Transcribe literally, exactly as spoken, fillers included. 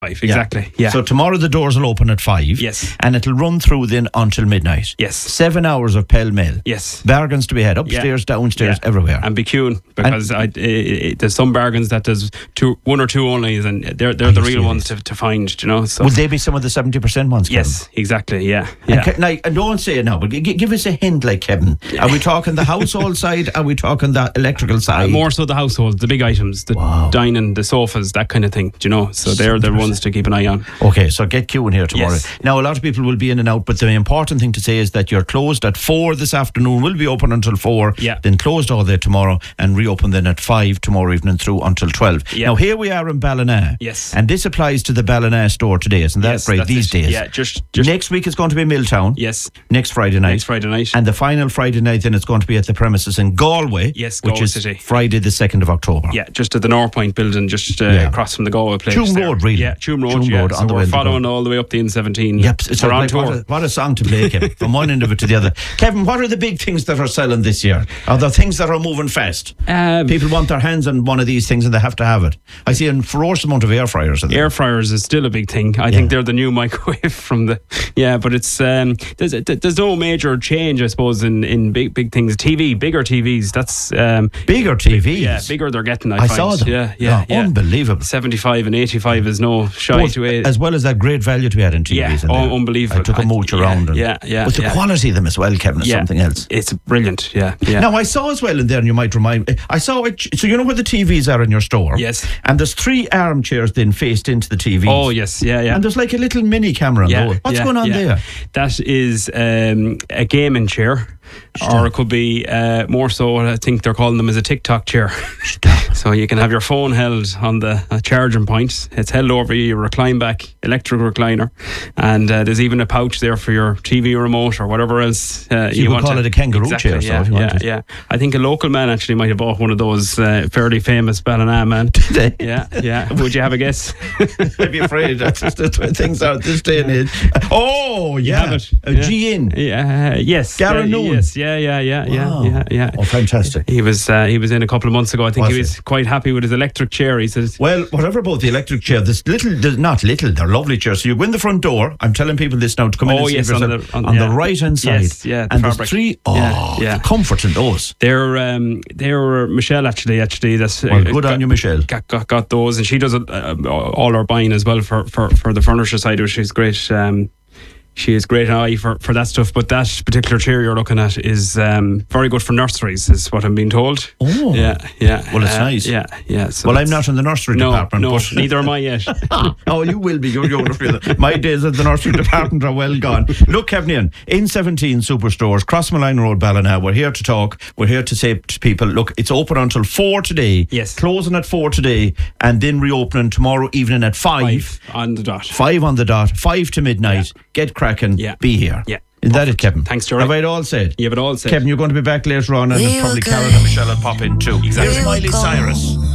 Five, exactly. Yeah. yeah. So tomorrow the doors will open at five. Yes. And it'll run through then until midnight. Yes. Seven hours of pell mell. Yes. Bargains to be had upstairs, yeah. downstairs, yeah. everywhere. And be queuing because I, it, it, there's some bargains that there's two, one or two only, and they're they're the real ones to, to find. You know. So. Would they be some of the seventy percent ones? Kevin? Yes. Exactly. Yeah. yeah. And, like, and don't say it now, but g- give us a hint, like Kevin. Are we talking the household side? Are we talking the electrical side? Uh, more so the household, the big items, the wow. dining, the sofas, that kind of thing. Do you know? So they're the ones to keep an eye on. Okay, so get queuing here tomorrow. Yes. Now, a lot of people will be in and out, but the important thing to say is that you're closed at four this afternoon. We'll be open until four, yeah. then closed all day tomorrow, and reopen then at five tomorrow evening through until twelve. Yeah. Now, here we are in Ballina. Yes. And this applies to the Ballina store today, isn't that yes, right? These it. days. Yeah, just, just next week it's going to be Milltown. Yes. Next Friday night. Next Friday night. And the final Friday night then it's going to be at the premises in Galway. Yes, Galway Galway which City. is Friday the second of October. Yeah, just at the North Point building, just uh, yeah. across from the Galway place. Tuam Road, really. Yeah, Tuam Road. Tuam yeah. Road so on the we're way following all the way up the N seventeen. Yep, it's we're on like, tour. What a, what a song to play, Kevin, from one end of it to the other. Kevin, what are the big things that are selling this year? Are there things that are moving fast? Um, People want their hands on one of these things and they have to have it. I see a ferocious amount of air fryers. Air fryers is still a big thing. I yeah. think they're the new microwave from the. Yeah, but it's um, there's there's no major change, I suppose, in, in big big things. T V, bigger T Vs. That's um, bigger T Vs. Yeah, bigger they're getting. I, I find. saw them. Yeah, yeah, oh, yeah. Unbelievable. seventy-five and eighty-five is no shy Both, to it. as well as that great value to be had in T Vs. Yeah, oh, unbelievable. I took a mooch I, around. Yeah, and, yeah, yeah. But the yeah. quality of them as well, Kevin, is yeah. something else. It's brilliant. Yeah, yeah. Now I saw as well in there, and you might remind me. I saw it. So you know where the T Vs are in your store. Yes. And there's three armchairs then faced into the T Vs. Oh yes, yeah, yeah. And there's like a little mini camera. Yeah, on What's yeah, going on yeah. there? That is um, a gaming chair. Or it could be uh, more so, I think they're calling them as a TikTok chair. So you can have your phone held on the uh, charging point. It's held over you, you recline back, electric recliner. And uh, there's even a pouch there for your T V remote or whatever else uh, so you, you want call to, it a kangaroo exactly, chair. Yeah, so if you yeah, wanted. yeah. I think a local man actually might have bought one of those uh, fairly famous Ballina man. Did they? Yeah, yeah. Would you have a guess? I'd be afraid. That's just the way things are at this day and age. Oh, yeah. You have it. A yeah. G in. Yeah, uh, yes. Gary uh, Noon. Yes, yeah, yeah, yeah, wow. yeah, yeah, yeah. Oh, fantastic. He was uh, he was in a couple of months ago. I think was he was it? quite happy with his electric chair. He says, well, whatever about the electric chair, this little, not little, they're lovely chairs. So you go in the front door. I'm telling people this now to come in oh, and see yes, if on, there's the, a, on, on yeah. the right hand side. Yes, yeah, the and fabric. there's three. Oh, yeah, yeah. the comfort in those. They're um, they're Michelle actually. Actually, that's well, uh, good got, on you, Michelle. Got, got, got those, and she does uh, all our buying as well for, for, for the furniture side. Which is great. Um, She has great eye for, for that stuff, but that particular chair you're looking at is um, very good for nurseries, is what I'm being told. Oh, yeah, yeah. Well, it's uh, nice. Yeah, yeah. So well, I'm not in the nursery no, department. No, but neither am I yet. Oh, you will be. You're, you're, my days at the nursery department are well gone. Look, Kevin, in seventeen superstores, Crossmalline Road, Ballina. We're here to talk. We're here to say to people, look, it's open until four today. Yes. Closing at four today, and then reopening tomorrow evening at five. Five on the dot. Five on the dot. Five to midnight. Yeah. Get cracking. Yeah. Be here. Yeah. Is that it, Kevin? Thanks, Jerry. Have I it all said? You have it all said. Kevin, you're going to be back later on, and We it's probably will Karen and Michelle will pop in too. Exactly. Here's Miley Cyrus.